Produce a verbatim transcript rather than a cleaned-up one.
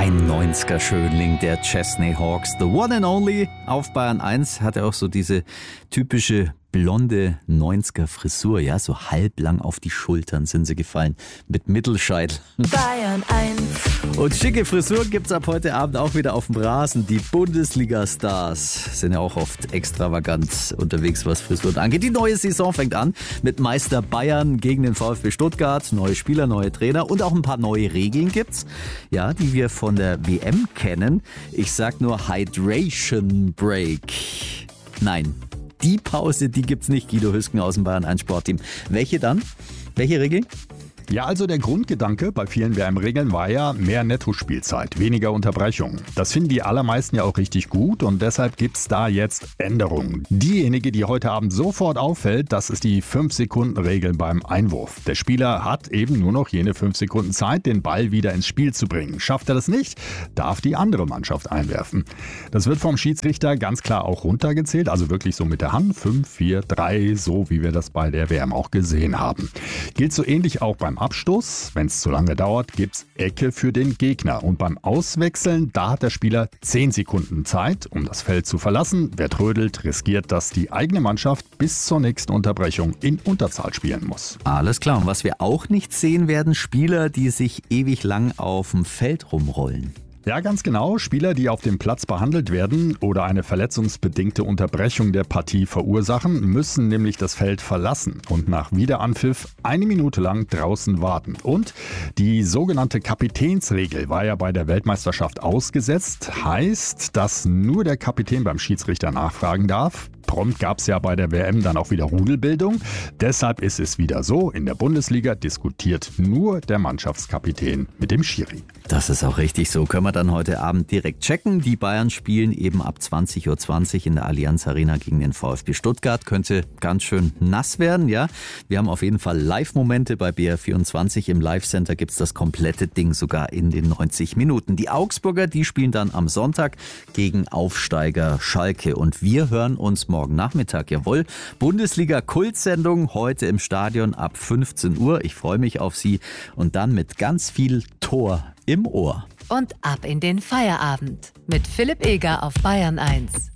Ein neunziger-Schönling der Chesney Hawks, the one and only. Auf Bayern eins hat er auch so diese typische blonde neunziger-Frisur, ja, so halblang auf die Schultern sind sie gefallen, mit Mittelscheitel. Bayern eins. Und schicke Frisuren gibt's ab heute Abend auch wieder auf dem Rasen. Die Bundesliga-Stars sind ja auch oft extravagant unterwegs, was Frisuren angeht. Die neue Saison fängt an mit Meister Bayern gegen den VfB Stuttgart. Neue Spieler, neue Trainer und auch ein paar neue Regeln gibt's, ja, die wir von der W M kennen. Ich sag nur Hydration Break. Nein. Die Pause, die gibt's nicht, Guido Hüsken aus dem Bayern eins Sportteam. Welche dann? Welche Regeln? Ja, also der Grundgedanke bei vielen W M-Regeln war ja mehr Nettospielzeit, weniger Unterbrechung. Das finden die allermeisten ja auch richtig gut und deshalb gibt's da jetzt Änderungen. Diejenige, die heute Abend sofort auffällt, das ist die fünf Sekunden Regel beim Einwurf. Der Spieler hat eben nur noch jene fünf Sekunden Zeit, den Ball wieder ins Spiel zu bringen. Schafft er das nicht, darf die andere Mannschaft einwerfen. Das wird vom Schiedsrichter ganz klar auch runtergezählt, also wirklich so mit der Hand, fünf, vier, drei, so wie wir das bei der W M auch gesehen haben. Gilt so ähnlich auch beim Abstoß. Wenn es zu lange dauert, gibt's Ecke für den Gegner. Und beim Auswechseln, da hat der Spieler zehn Sekunden Zeit, um das Feld zu verlassen. Wer trödelt, riskiert, dass die eigene Mannschaft bis zur nächsten Unterbrechung in Unterzahl spielen muss. Alles klar. Und was wir auch nicht sehen werden, Spieler, die sich ewig lang auf dem Feld rumrollen. Ja, ganz genau. Spieler, die auf dem Platz behandelt werden oder eine verletzungsbedingte Unterbrechung der Partie verursachen, müssen nämlich das Feld verlassen und nach Wiederanpfiff eine Minute lang draußen warten. Und die sogenannte Kapitänsregel war ja bei der Weltmeisterschaft ausgesetzt. Heißt, dass nur der Kapitän beim Schiedsrichter nachfragen darf. Prompt gab es ja bei der W M dann auch wieder Rudelbildung. Deshalb ist es wieder so, in der Bundesliga diskutiert nur der Mannschaftskapitän mit dem Schiri. Das ist auch richtig so. Können wir dann heute Abend direkt checken. Die Bayern spielen eben ab zwanzig Uhr zwanzig in der Allianz Arena gegen den VfB Stuttgart. Könnte ganz schön nass werden, ja. Wir haben auf jeden Fall Live-Momente bei B R vierundzwanzig. Im Live-Center gibt es das komplette Ding sogar in den neunzig Minuten. Die Augsburger, die spielen dann am Sonntag gegen Aufsteiger Schalke. Und wir hören uns morgen Nachmittag, jawohl. Bundesliga-Kultsendung heute im Stadion ab fünfzehn Uhr. Ich freue mich auf Sie. Und dann mit ganz viel Tor im Ohr. Und ab in den Feierabend mit Philipp Eger auf Bayern eins.